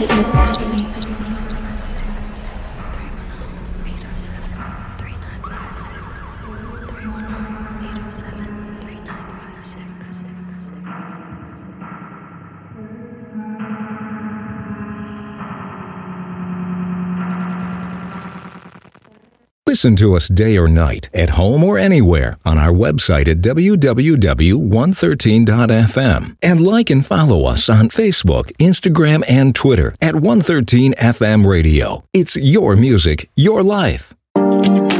Listen to us day or night, at home or anywhere, on our website at www.113.fm. And like and follow us on Facebook, Instagram, and Twitter at 113 FM Radio. It's your music, your life.